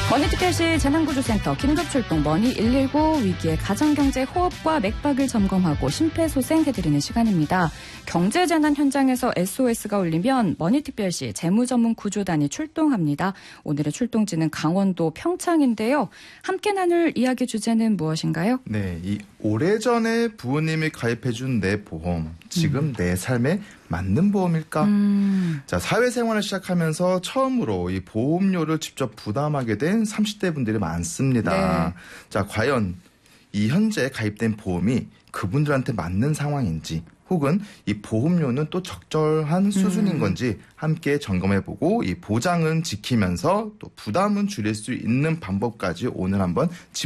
머니특별시 재난구조센터 긴급출동 머니119 위기의 가정경제 호흡과 맥박을 점검하고 심폐소생해드리는 시간입니다. 경제재난 현장에서 SOS가 울리면 머니특별시 재무전문구조단이 출동합니다. 오늘의 출동지는 강원도 평창인데요. 함께 나눌 이야기 주제는 무엇인가요? 네, 이 오래전에 부모님이 가입해준 내 보험, 지금 내 삶에 맞는 보험일까? 자, 사회생활을 시작하면서 처음으로 이 보험료를 직접 부담하게 된 30대 분들이 많습니다. 네. 자, 과연 이 현재 가입된 보험이 그분들한테 맞는 상황인지, 혹은 이 보험료는 또 적절한 수준인 건지 함께 점검해보고 이 보장은 지키면서 또 부담은 줄일 수 있는 방법까지 오늘 한번